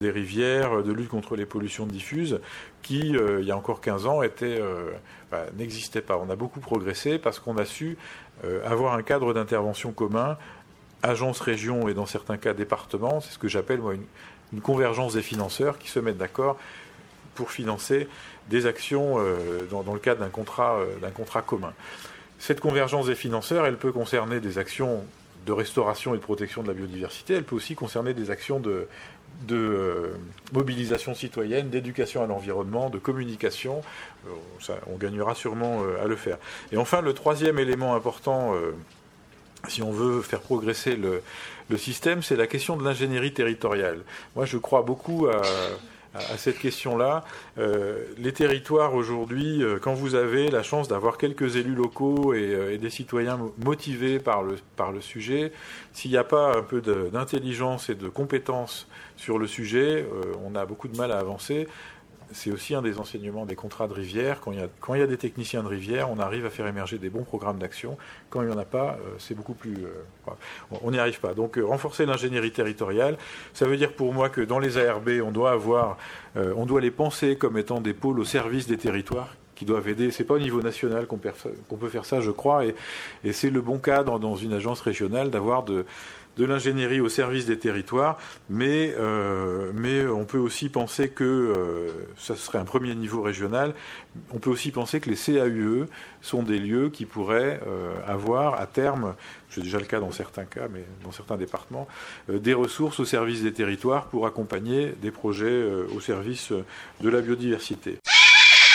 des rivières, de lutte contre les pollutions diffuses, qui, il y a encore 15 ans, n'existaient pas. On a beaucoup progressé parce qu'on a su avoir un cadre d'intervention commun, agence, région et dans certains cas département. C'est ce que j'appelle moi une convergence des financeurs qui se mettent d'accord pour financer des actions dans le cadre d'un contrat commun. Cette convergence des financeurs, elle peut concerner des actions de restauration et de protection de la biodiversité, elle peut aussi concerner des actions de mobilisation citoyenne, d'éducation à l'environnement, de communication. On gagnera sûrement à le faire. Et enfin, le troisième élément important, si on veut faire progresser le système, c'est la question de l'ingénierie territoriale. Moi, je crois beaucoup à cette question-là. Les territoires aujourd'hui, quand vous avez la chance d'avoir quelques élus locaux et des citoyens motivés par le sujet, s'il n'y a pas un peu d'intelligence et de compétence sur le sujet, on a beaucoup de mal à avancer. C'est aussi un des enseignements des contrats de rivière. Quand il y a des techniciens de rivière, on arrive à faire émerger des bons programmes d'action. Quand il n'y en a pas, c'est beaucoup plus... on n'y arrive pas. Donc renforcer l'ingénierie territoriale, ça veut dire pour moi que dans les ARB, on doit les penser comme étant des pôles au service des territoires qui doivent aider. C'est pas au niveau national qu'on peut faire ça, je crois. Et c'est le bon cadre dans une agence régionale d'avoir de l'ingénierie au service des territoires, mais on peut aussi penser que ça serait un premier niveau régional. On peut aussi penser que les CAUE sont des lieux qui pourraient avoir à terme, c'est déjà le cas dans certains cas, mais dans certains départements, des ressources au service des territoires pour accompagner des projets au service de la biodiversité.